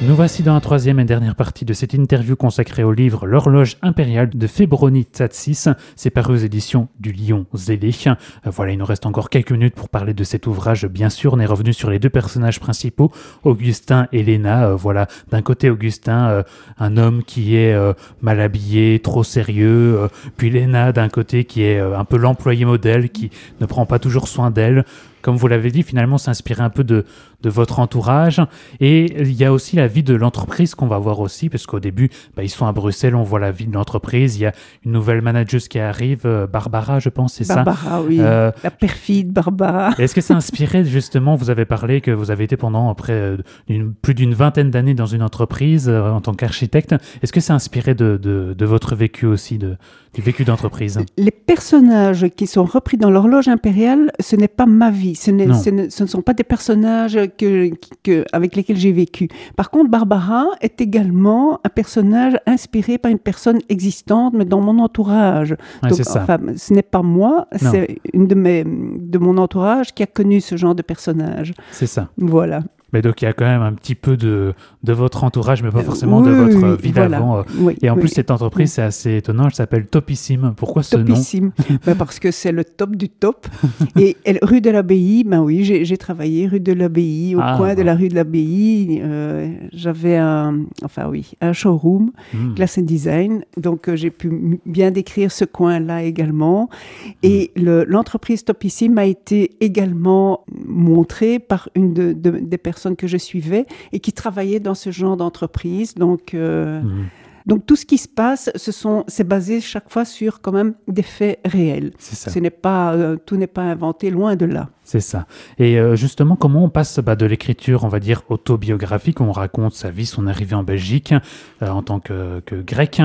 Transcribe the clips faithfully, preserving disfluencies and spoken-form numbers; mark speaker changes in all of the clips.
Speaker 1: Nous voici dans la troisième et dernière partie de cette interview consacrée au livre L'horloge impériale de Fébroni Tzatsis. C'est paru aux éditions du Lion Zélé. Euh, voilà, il nous reste encore quelques minutes pour parler de cet ouvrage. Bien sûr, on est revenu sur les deux personnages principaux, Augustin et Léna. Euh, voilà, d'un côté Augustin, euh, un homme qui est euh, mal habillé, trop sérieux. Euh, puis Léna, d'un côté, qui est euh, un peu l'employé modèle, qui ne prend pas toujours soin d'elle. Comme vous l'avez dit, finalement, s'inspirer un peu de, de votre entourage. Et il y a aussi la vie de l'entreprise qu'on va voir aussi, parce qu'au début, bah, ils sont à Bruxelles, on voit la vie de l'entreprise. Il y a une nouvelle manageuse qui arrive, euh, Barbara, je pense, c'est
Speaker 2: Barbara,
Speaker 1: ça
Speaker 2: Barbara, oui. Euh, la perfide Barbara.
Speaker 1: Est-ce que c'est inspiré, justement, vous avez parlé que vous avez été pendant près d'une, plus d'une vingtaine d'années dans une entreprise euh, en tant qu'architecte. Est-ce que c'est inspiré de, de, de votre vécu aussi, de, du vécu d'entreprise?
Speaker 2: Les personnages qui sont repris dans l'horloge impériale, ce n'est pas ma vie. Ce, n'est, ce, ne, ce ne sont pas des personnages que, que, avec lesquels j'ai vécu. Par contre, Barbara est également un personnage inspiré par une personne existante, mais dans mon entourage.
Speaker 1: Ouais,
Speaker 2: Donc,
Speaker 1: c'est ça.
Speaker 2: Enfin, ce n'est pas moi,
Speaker 1: Non.
Speaker 2: c'est une de, mes, de mon entourage qui a connu ce genre de personnage.
Speaker 1: C'est ça.
Speaker 2: Voilà.
Speaker 1: Mais donc, il y a quand même un petit peu de, de votre entourage, mais pas forcément
Speaker 2: oui,
Speaker 1: de votre
Speaker 2: oui,
Speaker 1: vie
Speaker 2: voilà.
Speaker 1: d'avant.
Speaker 2: Oui,
Speaker 1: et en
Speaker 2: oui.
Speaker 1: plus, cette entreprise, c'est assez étonnant, elle s'appelle Topissime. Pourquoi ce
Speaker 2: Topissime.
Speaker 1: nom?
Speaker 2: Ben parce que c'est le top du top. Et elle, rue de l'Abbaye, ben oui, j'ai, j'ai travaillé rue de l'Abbaye, au
Speaker 1: Ah,
Speaker 2: coin
Speaker 1: ouais.
Speaker 2: de la rue de l'Abbaye. Euh, j'avais un, enfin oui, un showroom,
Speaker 1: Mmh.
Speaker 2: Glass and Design. Donc, euh, j'ai pu m- bien décrire ce coin-là également. Et mmh. le, l'entreprise Topissime a été également montrée par une de, de, des personnes que je suivais et qui travaillaient dans ce genre d'entreprise. Donc, euh,
Speaker 1: Mmh.
Speaker 2: donc tout ce qui se passe, ce sont, c'est basé chaque fois sur quand même des faits réels.
Speaker 1: C'est ça.
Speaker 2: Ce n'est pas, euh, tout n'est pas inventé, loin de là.
Speaker 1: C'est ça. Et euh, justement, comment on passe bah, de l'écriture, on va dire, autobiographique, où on raconte sa vie, son arrivée en Belgique euh, en tant que, que grec,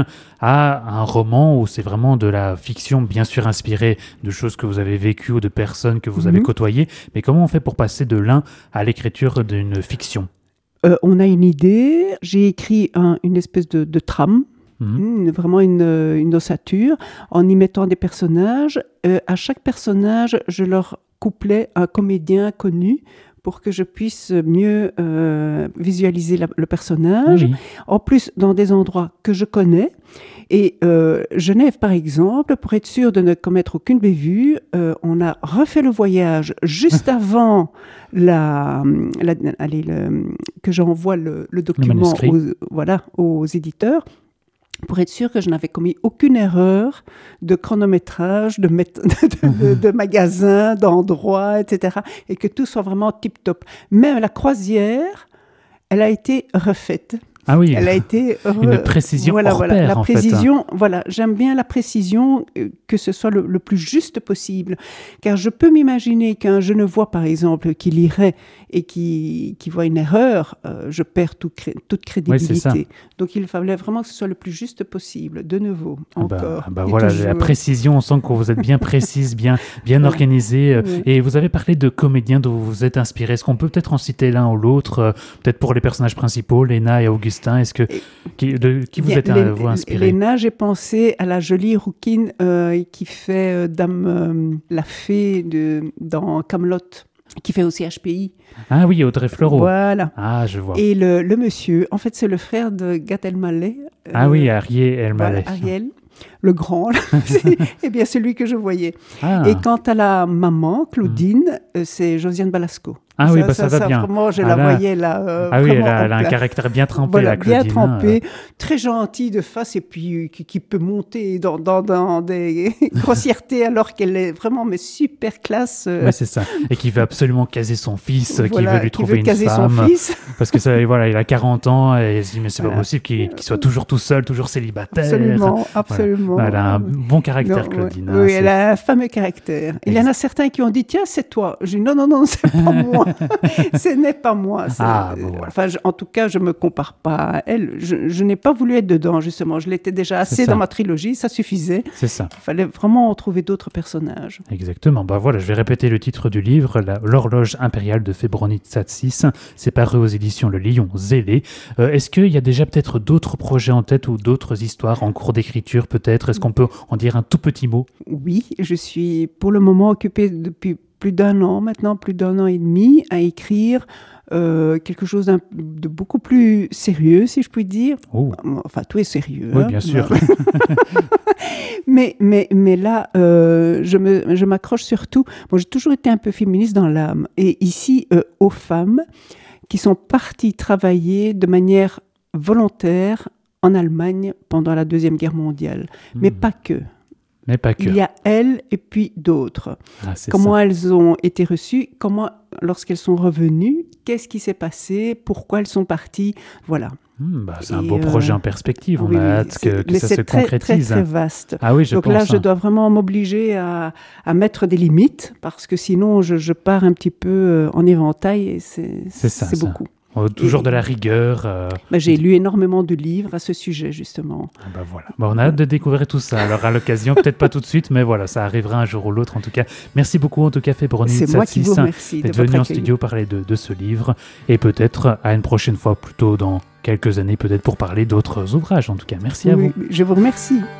Speaker 1: à un roman où c'est vraiment de la fiction, bien sûr inspirée de choses que vous avez vécues ou de personnes que vous
Speaker 2: Mhm.
Speaker 1: avez côtoyées. Mais comment on fait pour passer de l'un à l'écriture d'une fiction?
Speaker 2: Euh, on a une idée. J'ai écrit un, une espèce de, de trame.
Speaker 1: Mmh.
Speaker 2: Mmh, vraiment une, une ossature, en y mettant des personnages. Euh, à chaque personnage, je leur couplais un comédien connu pour que je puisse mieux euh, visualiser la, le personnage.
Speaker 1: Oui.
Speaker 2: En plus, dans des endroits que je connais. Et euh, Genève, par exemple, pour être sûr de ne commettre aucune bévue, euh, on a refait le voyage juste avant la, la, allez, le, que j'envoie le, le document
Speaker 1: Le
Speaker 2: aux, voilà, aux éditeurs, pour être sûr que je n'avais commis aucune erreur de chronométrage, de, met- de, de, de magasin, d'endroit, et cetera. Et que tout soit vraiment tip-top. Même la croisière, elle a été refaite.
Speaker 1: Ah oui,
Speaker 2: Elle a été re-
Speaker 1: une précision
Speaker 2: voilà,
Speaker 1: hors
Speaker 2: voilà,
Speaker 1: pair,
Speaker 2: la
Speaker 1: en fait.
Speaker 2: précision, voilà, j'aime bien la précision, euh, que ce soit le, le plus juste possible, car je peux m'imaginer qu'un Genevois, par exemple, qui lirait et qui, qui voit une erreur, euh, je perds tout cré- toute crédibilité.
Speaker 1: Oui, c'est ça.
Speaker 2: Donc il fallait vraiment que ce soit le plus juste possible, de nouveau,
Speaker 1: Ah bah,
Speaker 2: encore.
Speaker 1: ah bah
Speaker 2: et
Speaker 1: voilà,
Speaker 2: toujours.
Speaker 1: la précision, on sent que vous êtes bien précise, bien, bien
Speaker 2: Ouais.
Speaker 1: organisée. euh,
Speaker 2: Ouais.
Speaker 1: Et vous avez parlé de comédiens dont vous vous êtes inspiré. Est-ce qu'on peut peut-être en citer l'un ou l'autre, euh, peut-être pour les personnages principaux, Léna et Augustin? Est-ce que
Speaker 2: Et-
Speaker 1: qui, de, qui vous
Speaker 2: Bien,
Speaker 1: êtes
Speaker 2: Lé-
Speaker 1: euh, vous inspiré?
Speaker 2: Léna, j'ai pensé à la jolie rouquine euh, qui fait euh, Dame euh, la fée de, dans Camelot, qui fait aussi H P I.
Speaker 1: Ah oui, Audrey Fleurot.
Speaker 2: Voilà.
Speaker 1: Ah, je vois.
Speaker 2: Et le, le monsieur, en fait, c'est le frère de Gad Elmaleh. euh,
Speaker 1: Ah oui, Ariel Elmaleh.
Speaker 2: voilà, Ariel, le grand, là. C'est- eh bien, celui que je voyais.
Speaker 1: Ah.
Speaker 2: Et quant à la maman, Claudine, euh, c'est Josiane Balasco.
Speaker 1: Ah oui, bah ça va bien.
Speaker 2: Vraiment, je
Speaker 1: Ah
Speaker 2: la
Speaker 1: là-
Speaker 2: voyais là. euh,
Speaker 1: Ah oui, elle
Speaker 2: vraiment
Speaker 1: a,
Speaker 2: en
Speaker 1: elle a un
Speaker 2: place.
Speaker 1: caractère bien trempé,
Speaker 2: Voilà,
Speaker 1: la Claudine.
Speaker 2: bien
Speaker 1: hein,
Speaker 2: trempé, très gentil de face et puis euh, qui, qui peut monter dans, dans, dans des grossièretés alors qu'elle est vraiment mais super classe.
Speaker 1: euh.
Speaker 2: euh,
Speaker 1: Ouais, c'est ça. Et qui veut absolument caser son fils, euh,
Speaker 2: voilà,
Speaker 1: qui veut lui
Speaker 2: qui
Speaker 1: trouver
Speaker 2: veut
Speaker 1: une
Speaker 2: caser
Speaker 1: femme.
Speaker 2: son fils.
Speaker 1: Parce que ça, voilà, il a quarante ans et il se dit, mais c'est
Speaker 2: Voilà.
Speaker 1: pas possible qu'il, qu'il soit toujours tout seul, toujours célibataire.
Speaker 2: Absolument, absolument.
Speaker 1: Voilà. Elle a un bon caractère,
Speaker 2: Non,
Speaker 1: Claudine.
Speaker 2: ouais.
Speaker 1: hein,
Speaker 2: Oui,
Speaker 1: c'est-
Speaker 2: elle a un fameux caractère. Il y en a certains qui ont dit, tiens, c'est toi. Je dis, non, non, non, c'est pas moi. Ce n'est pas moi. C'est-
Speaker 1: Ah, bon, voilà.
Speaker 2: Enfin, je- en tout cas, je me compare pas à elle. Je, je n'ai pas voulu être dedans, justement. Je l'étais déjà
Speaker 1: C'est
Speaker 2: assez
Speaker 1: ça.
Speaker 2: dans ma trilogie, ça suffisait.
Speaker 1: C'est ça.
Speaker 2: Il fallait vraiment en trouver d'autres personnages.
Speaker 1: Exactement. Bah voilà, je vais répéter le titre du livre, la- L'horloge impériale de Fébroni Tzatsis. C'est paru aux éditions Le Lion Zélé. Euh, est-ce qu'il y a déjà peut-être d'autres projets en tête ou d'autres histoires en cours d'écriture peut-être? Est-ce qu'on peut en dire un tout petit mot?
Speaker 2: Oui, je suis pour le moment occupée depuis plus d'un an maintenant, plus d'un an et demi, à écrire euh, quelque chose d'un- de beaucoup plus sérieux, si je puis dire.
Speaker 1: Oh,
Speaker 2: Enfin, tout est sérieux.
Speaker 1: oui,
Speaker 2: hein.
Speaker 1: bien sûr.
Speaker 2: mais, mais, mais là, euh, je, me, je m'accroche surtout. Bon, j'ai toujours été un peu féministe dans l'âme. Et ici, euh, aux femmes qui sont parties travailler de manière volontaire en Allemagne pendant la Deuxième Guerre mondiale. Mais
Speaker 1: Hmm.
Speaker 2: pas que.
Speaker 1: Mais pas que.
Speaker 2: Il y a elles et puis d'autres.
Speaker 1: Ah, c'est
Speaker 2: Comment
Speaker 1: ça.
Speaker 2: elles ont été reçues, comment, lorsqu'elles sont revenues, qu'est-ce qui s'est passé, pourquoi elles sont parties, voilà.
Speaker 1: Hmm, bah, c'est un
Speaker 2: Et,
Speaker 1: beau projet
Speaker 2: euh,
Speaker 1: en perspective. On
Speaker 2: Oui,
Speaker 1: a
Speaker 2: oui,
Speaker 1: hâte
Speaker 2: c'est-
Speaker 1: que, que
Speaker 2: mais
Speaker 1: ça
Speaker 2: c'est
Speaker 1: se
Speaker 2: très,
Speaker 1: concrétise.
Speaker 2: Très, très vaste.
Speaker 1: Ah oui, je
Speaker 2: Donc
Speaker 1: pense.
Speaker 2: là, je
Speaker 1: hein.
Speaker 2: dois vraiment m'obliger à, à mettre des limites, parce que sinon, je, je pars un petit peu euh, en éventail et c'est,
Speaker 1: C'est ça,
Speaker 2: c'est
Speaker 1: ça.
Speaker 2: beaucoup.
Speaker 1: Oh, toujours
Speaker 2: Et-
Speaker 1: de la rigueur. euh,
Speaker 2: Ben, j'ai lu énormément de livres à ce sujet, justement.
Speaker 1: Ah bah voilà. Bah, on a hâte de découvrir tout ça. Alors à l'occasion, peut-être pas tout de suite, mais voilà, ça arrivera un jour ou l'autre. En tout cas, merci beaucoup en tout cas, Fébroni
Speaker 2: C'est moi qui vous
Speaker 1: Tsatsis,
Speaker 2: remercie de
Speaker 1: d'être
Speaker 2: votre
Speaker 1: venu en
Speaker 2: accueil.
Speaker 1: studio parler de, de ce livre et peut-être à une prochaine fois, plutôt dans quelques années, peut-être pour parler d'autres ouvrages. En tout cas, merci à
Speaker 2: Oui,
Speaker 1: vous.
Speaker 2: je vous remercie.